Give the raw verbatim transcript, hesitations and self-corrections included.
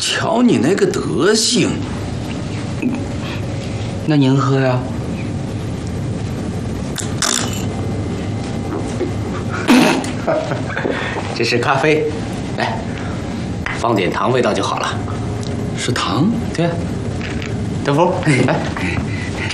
瞧你那个德行， 那您喝呀？ 这是咖啡，来，放点糖味道就好了。 是糖？ 对啊，德福，来。